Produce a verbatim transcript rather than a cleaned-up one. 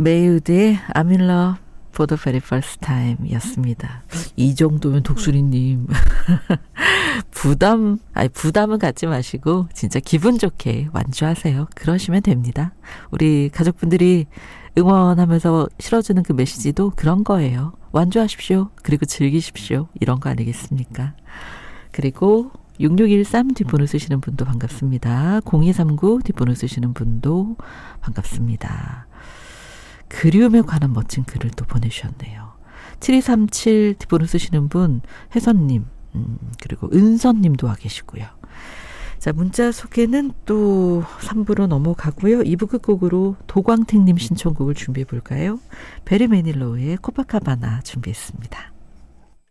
메이우드의 I'm in love for the very first time 이었습니다. 이 정도면 독수리님 부담 아니 부담은 갖지 마시고 진짜 기분 좋게 완주하세요. 그러시면 됩니다. 우리 가족분들이 응원하면서 실어주는 그 메시지도 그런 거예요. 완주하십시오. 그리고 즐기십시오. 이런 거 아니겠습니까? 그리고 육육일삼 뒷번호 쓰시는 분도 반갑습니다. 공이삼구 뒷번호 쓰시는 분도 반갑습니다. 그리움에 관한 멋진 글을 또 보내주셨네요. 칠이삼칠 뒷번호 쓰시는 분 혜선님 음, 그리고 은선님도 와 계시고요. 자, 문자 소개는 또 삼 부로 넘어가고요. 이 부 끝곡으로 도광택님 신청곡을 준비해 볼까요? 베리 매닐로우의 코파카바나 준비했습니다.